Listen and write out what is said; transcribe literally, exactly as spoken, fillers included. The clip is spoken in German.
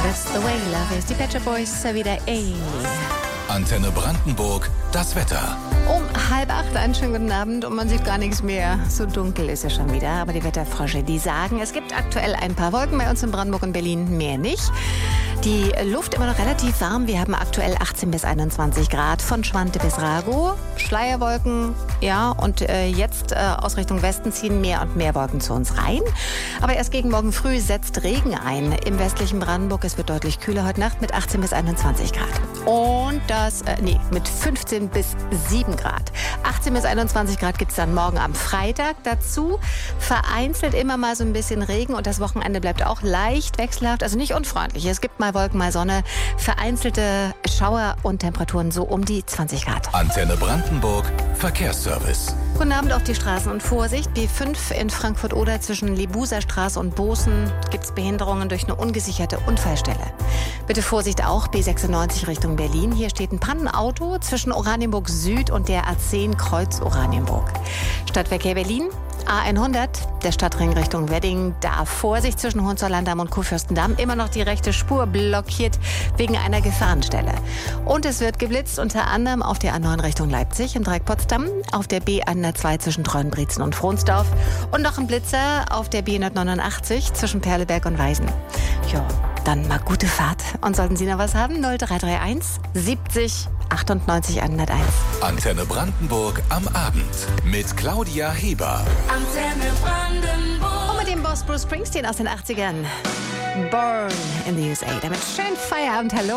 That's the way love is. Die Pet Shop Boys wieder ey. Antenne Brandenburg, das Wetter. Um halb acht, einen schönen guten Abend und man sieht gar nichts mehr. So dunkel ist es schon wieder. Aber die Wetterfrösche, die sagen, es gibt aktuell ein paar Wolken bei uns in Brandenburg und Berlin, mehr nicht. Die Luft immer noch relativ warm. Wir haben aktuell achtzehn bis einundzwanzig Grad von Schwante bis Ragow. Schleierwolken, ja, und äh, jetzt äh, aus Richtung Westen ziehen mehr und mehr Wolken zu uns rein. Aber erst gegen morgen früh setzt Regen ein im westlichen Brandenburg. Es wird deutlich kühler heute Nacht mit achtzehn bis einundzwanzig Grad. Und das, äh, nee, mit fünfzehn bis sieben Grad. achtzehn bis einundzwanzig Grad gibt es dann morgen am Freitag dazu. Vereinzelt immer mal so ein bisschen Regen und das Wochenende bleibt auch leicht wechselhaft, also nicht unfreundlich. Es gibt mal Wolken, mal Sonne, vereinzelte Schauer und Temperaturen so um die zwanzig Grad. Antenne Brandenburg, Verkehrsservice. Guten Abend auf die Straßen und Vorsicht. B fünf in Frankfurt-Oder zwischen Lebuser Straße und Bozen gibt es Behinderungen durch eine ungesicherte Unfallstelle. Bitte Vorsicht auch, B sechsundneunzig Richtung Berlin. Hier steht ein Pannenauto zwischen Oranienburg Süd und der A zehn Kreuz Oranienburg. Stadtverkehr Berlin. A hundert, der Stadtring Richtung Wedding, da Vorsicht zwischen Hohenzollern-Damm und Kurfürstendamm, immer noch die rechte Spur blockiert wegen einer Gefahrenstelle. Und es wird geblitzt, unter anderem auf der A neun Richtung Leipzig im Dreieck Potsdam, auf der B hundertzwei zwischen Treuenbrietzen und Fronsdorf und noch ein Blitzer auf der B hundertneunundachtzig zwischen Perleberg und Weisen. Ja, dann mal gute Fahrt. Und sollten Sie noch was haben, null drei drei eins siebzig achtundneunzig hunderteins. Antenne Brandenburg am Abend mit Claudia Heber. Antenne Brandenburg. Und mit dem Boss Bruce Springsteen aus den achtzigern. Born in the U S A. Damit schön Feierabend. Hallo.